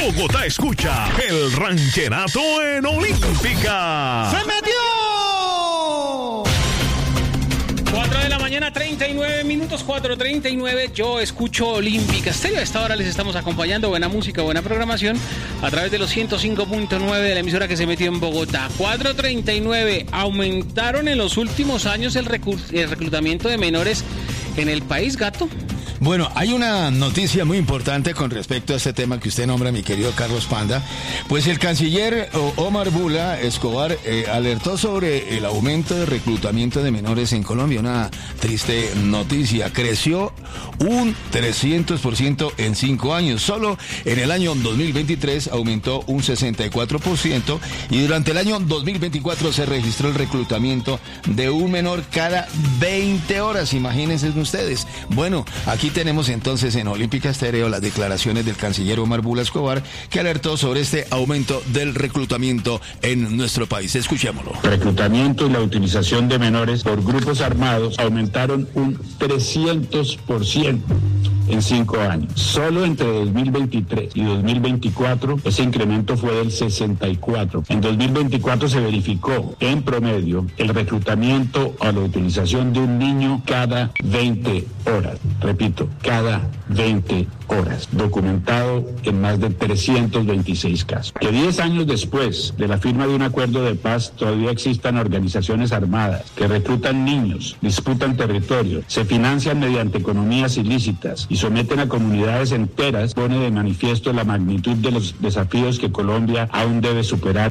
Bogotá escucha el rancherato en Olímpica. ¡Se metió! 4 de la mañana, 39 minutos, 4:39. Yo escucho Olímpica Estéreo. A esta hora les estamos acompañando buena música, buena programación a través de los 105.9 de la emisora que se metió en Bogotá. 4:39. Aumentaron en los últimos años el reclutamiento de menores en el país, Gato. Bueno, hay una noticia muy importante con respecto a este tema que usted nombra, mi querido Carlos Panda. Pues el canciller Omar Bula Escobar alertó sobre el aumento de reclutamiento de menores en Colombia. Una triste noticia. Creció un 300% en 5 años. Solo en el año 2023 aumentó un 64% y durante el año 2024 se registró el reclutamiento de un menor cada 20 horas. Imagínense ustedes. Bueno, aquí tenemos entonces en Olímpica Estéreo las declaraciones del canciller Omar Bula Escobar, que alertó sobre este aumento del reclutamiento en nuestro país. Escuchémoslo. El reclutamiento y la utilización de menores por grupos armados aumentaron un 300% en 5 años. Solo entre 2023 y 2024 ese incremento fue del 64%. En 2024 se verificó en promedio el reclutamiento o la utilización de un niño cada 20 horas. Repito, cada 20 horas, documentado en más de 326 casos. Que 10 años después de la firma de un acuerdo de paz todavía existan organizaciones armadas que reclutan niños, disputan territorio, se financian mediante economías ilícitas y someten a comunidades enteras, pone de manifiesto la magnitud de los desafíos que Colombia aún debe superar.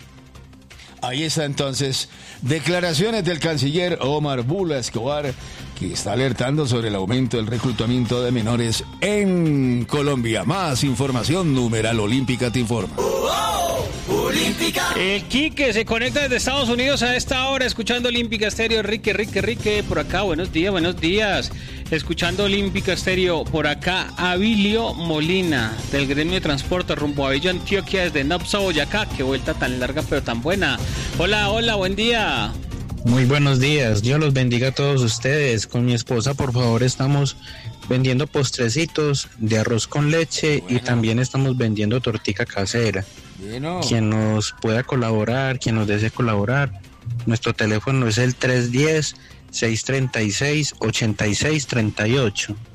Ahí está entonces declaraciones del canciller Omar Bula Escobar, que está alertando sobre el aumento del reclutamiento de menores en Colombia. Más información, numeral Olímpica te informa. Olímpica. El Quique se conecta desde Estados Unidos a esta hora escuchando Olímpica Estéreo. Rique, por acá, buenos días. Escuchando Olímpica Estéreo, por acá, Abilio Molina, del gremio de transporte rumbo a Villa Antioquia desde Nopsa, Boyacá. Qué vuelta tan larga pero tan buena. Hola, buen día. Muy buenos días, Dios los bendiga a todos ustedes. Con mi esposa, por favor, estamos vendiendo postrecitos de arroz con leche y también estamos vendiendo tortica casera. Bueno. Quien nos pueda colaborar, quien nos desee colaborar, nuestro teléfono es el 310-636-8638.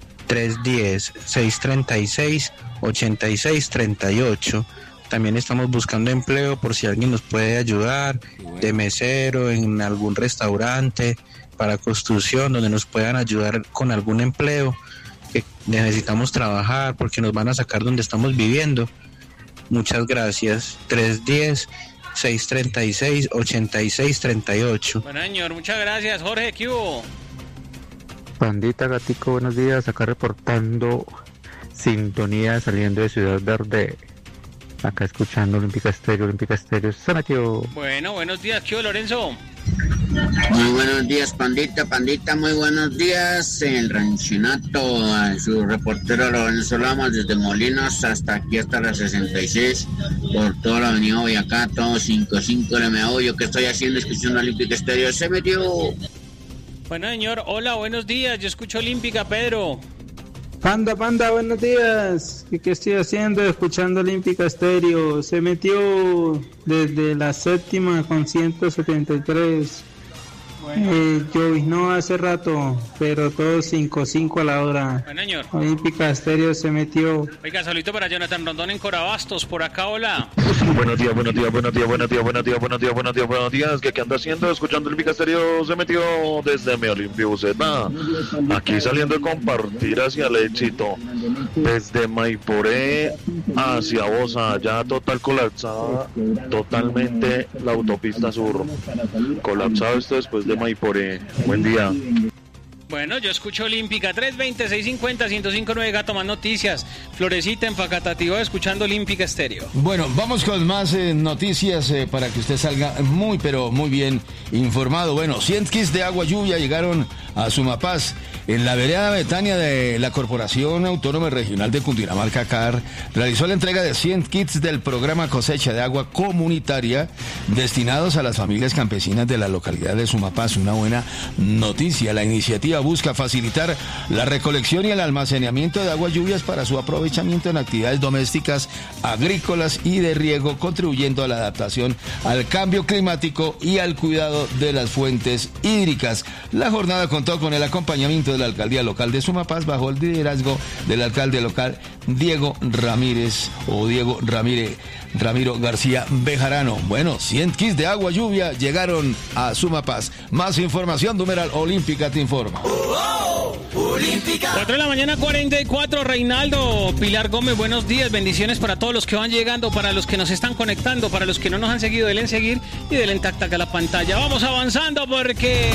310-636-8638. También estamos buscando empleo por si alguien nos puede ayudar, de mesero, en algún restaurante, para construcción, donde nos puedan ayudar con algún empleo, que necesitamos trabajar porque nos van a sacar donde estamos viviendo. Muchas gracias. 310-636-8638. Bueno, señor, muchas gracias. Jorge, ¿qué hubo? Pandita, Gatico, buenos días. Acá reportando sintonía saliendo de Ciudad Verde. Acá escuchando Olímpica Estéreo, se metió. Bueno, buenos días, ¿qué hubo, Lorenzo? Muy buenos días, Pandita, muy buenos días. El ranchinato, a su reportero Lorenzo Lamas, desde Molinos hasta aquí, hasta la 66, por toda la avenida Boyacá, todo 55 LMO. Yo que estoy haciendo, escuchando Olímpica Estéreo, se metió. Bueno, señor, hola, buenos días, yo escucho Olímpica, Pedro. Panda, buenos días. ¿Qué estoy haciendo? Escuchando Olímpica Estéreo. Se metió desde la 7ª con 173. Lloviznó hace rato, pero todo 5 a la hora. Bueno, señor. Olímpica Estéreo se metió. Oiga, saludito para Jonathan Rondón en Corabastos, por acá, hola. Buenos días. ¿Qué anda haciendo? Escuchando Olímpica Estéreo, se metió desde mi Olimpia Buceta. Aquí saliendo a compartir hacia el éxito. Desde Maiporé hacia Bosa, ya total colapsada, totalmente la autopista sur. Colapsado esto después de Maiporé. Buen día. Bueno, yo escucho Olímpica, 320-650-1059, Gato, más noticias. Florecita en Facatativá, escuchando Olímpica Estéreo. Bueno, vamos con más noticias para que usted salga muy, pero muy bien informado. Bueno, 100 kits de agua lluvia llegaron a Sumapaz. En la vereda Betania de la Corporación Autónoma Regional de Cundinamarca, CAR, realizó la entrega de 100 kits del programa Cosecha de Agua Comunitaria destinados a las familias campesinas de la localidad de Sumapaz. Una buena noticia. La iniciativa busca facilitar la recolección y el almacenamiento de aguas lluvias para su aprovechamiento en actividades domésticas, agrícolas y de riego, contribuyendo a la adaptación al cambio climático y al cuidado de las fuentes hídricas. La jornada contó con el acompañamiento de la alcaldía local de Sumapaz bajo el liderazgo del alcalde local Ramiro García Bejarano. Bueno, 100 kits de agua lluvia llegaron a Sumapaz. Más información, numeral Olímpica te informa. Olímpica. 4 de la mañana, 44. Reinaldo, Pilar Gómez, buenos días, bendiciones para todos los que van llegando, para los que nos están conectando, para los que no nos han seguido, denle en seguir y denle en tac tac a la pantalla. Vamos avanzando porque